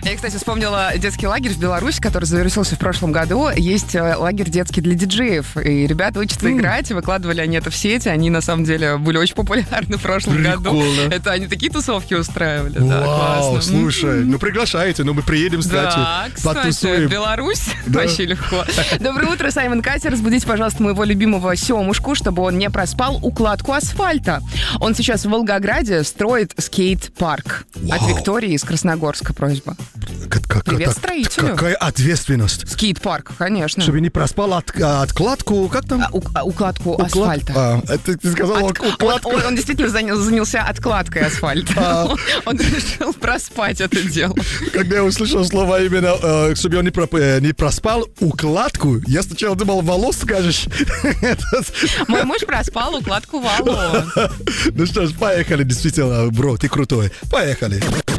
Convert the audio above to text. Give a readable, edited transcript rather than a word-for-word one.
Я, кстати, вспомнила детский лагерь в Беларуси, который завершился в прошлом году. Есть лагерь детский для диджеев. И ребята учатся играть, выкладывали они это в сети. Они, на самом деле, были очень популярны в прошлом году. Это они такие тусовки устраивали. Да, Вау, классно. слушай, ну приглашайте, ну мы приедем, кстати, Да, кстати, потусуем. Беларусь вообще легко. Доброе утро, Саймон Катя. Разбудите, пожалуйста, моего любимого Семушку, чтобы он не проспал укладку асфальта. Он сейчас в Волгограде строит скейт-парк. От Виктории из Красногорска просьба. Привет строителю. Какая ответственность. Скейт-парк, конечно. Чтобы не проспал откладку, как там? Укладку асфальта. Это ты сказал укладку. Он действительно занялся откладкой асфальта. Он решил проспать это дело. Когда я услышал слово именно, чтобы он не проспал укладку, я сначала думал, волос скажешь. Мой муж проспал укладку волос. Ну что ж, поехали, действительно, бро, ты крутой. Поехали.